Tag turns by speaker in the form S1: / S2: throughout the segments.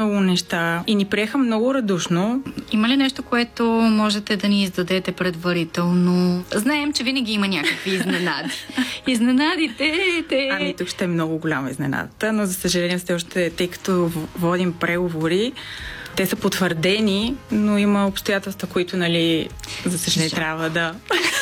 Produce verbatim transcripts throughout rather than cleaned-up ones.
S1: много неща и ни приеха много радушно.
S2: Има ли нещо, което можете да ни издадете предварително? Знаем, че винаги има някакви изненади. Изненадите, те...
S1: Ами тук ще е много голяма изненадата, но за съжаление сте още, тъй като водим преговори, те са потвърдени, но има обстоятелства, които, нали, за съжаление трябва да...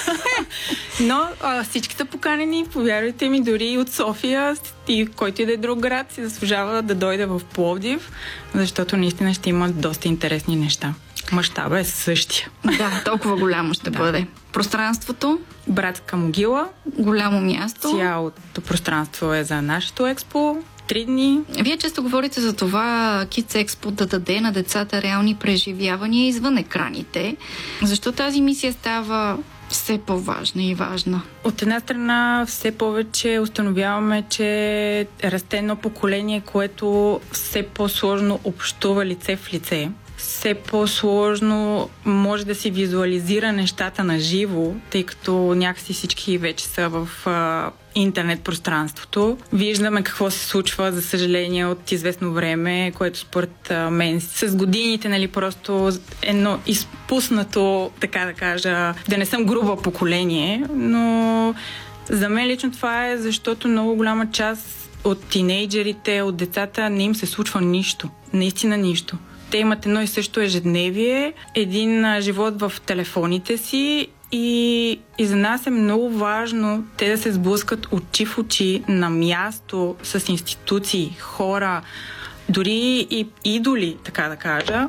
S1: Но а, всички са поканени, повярвайте ми, дори и от София, и който и да е друг град, си заслужава да дойде в Пловдив, защото наистина ще има доста интересни неща. Мащаба е същия.
S2: Да, толкова голямо ще да. бъде. Пространството?
S1: Братска могила.
S2: Голямо място.
S1: Цялото пространство е за нашето експо. Три дни.
S2: Вие често говорите за това Kids Expo да даде на децата реални преживявания извън екраните. Защо тази мисия става все по-важна и важна?
S1: От една страна все повече установяваме, че расте едно поколение, което все по-сложно общува лице в лице. Все по-сложно може да си визуализира нещата на живо, тъй като някакси всички вече са в а, интернет пространството. Виждаме какво се случва, за съжаление, от известно време, което според а, мен с годините, нали, просто едно изпуснато, така да кажа, да не съм груба поколение, но за мен лично това е, защото много голяма част от тинейджерите, от децата не им се случва нищо. Наистина нищо. Те имат едно и също ежедневие, един а, живот в телефоните си и, и за нас е много важно те да се сблъскат очи в очи на място с институции, хора, дори и идоли, така да кажа.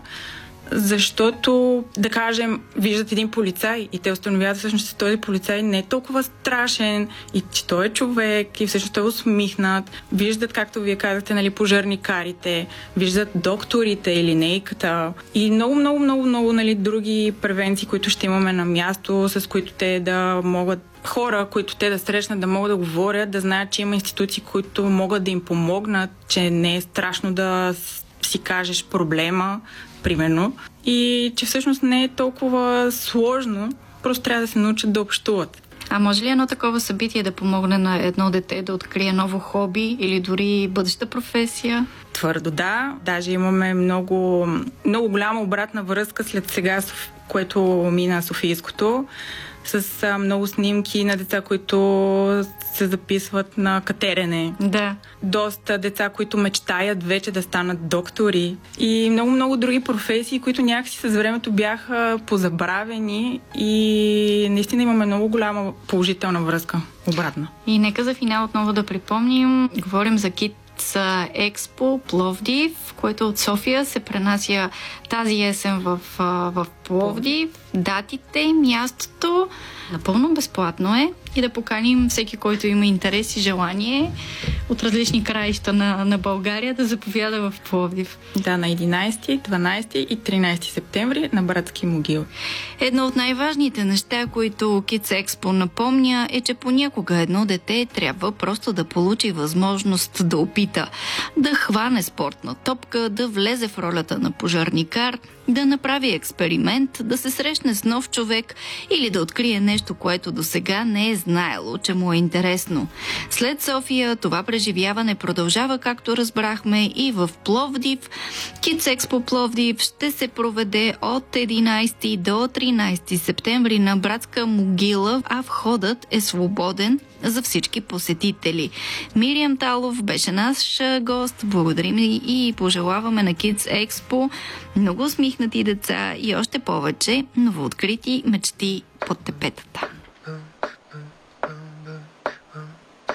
S1: Защото, да кажем, виждат един полицай и те установяват всъщност, че този полицай не е толкова страшен и че той е човек и всъщност той е усмихнат. Виждат, както вие казахте, нали, пожарникарите, виждат докторите и линейката и много, много, много, много, нали, други превенции, които ще имаме на място, с които те да могат, хора, които те да срещнат, да могат да говорят, да знаят, че има институции, които могат да им помогнат, че не е страшно да си кажеш проблема, примерно, и че всъщност не е толкова сложно, просто трябва да се научат да общуват.
S2: А може ли едно такова събитие да помогне на едно дете да открие ново хоби или дори бъдеща професия?
S1: Твърдо да. Даже имаме много, много голяма обратна връзка след сега, което мина Софийското, с а, много снимки на деца, които се записват на катерене.
S2: Да.
S1: Доста деца, които мечтаят вече да станат доктори. И много-много други професии, които някакси с времето бяха позабравени и наистина имаме много голяма положителна връзка обратна.
S2: И нека за финал отново да припомним, говорим за Kids Expo Пловдив, което от София се пренася тази есен в, в Пловдив. Датите, мястото, напълно безплатно е и да поканим всеки, който има интерес и желание от различни краища на, на България да заповяда в Пловдив.
S1: Да, на единайсети, дванайсети и тринайсети септември на Братски могил.
S2: Едно от най-важните неща, които Kids Expo напомня, е, че понякога едно дете трябва просто да получи възможност да опита, да хване спортна топка, да влезе в ролята на пожарникар, да направи експеримент, да се срещне с нов човек или да открие нещо, което досега не е знаело, че му е интересно. След София това преживяване продължава, както разбрахме, и в Пловдив. Kids Expo Пловдив ще се проведе от единайсети до тринайсети септември на Братска могила, а входът е свободен за всички посетители. Мириам Талов беше наш гост. Благодарим и пожелаваме на Kids Expo много усмихнати деца и още повече новооткрити мечти под тепетата.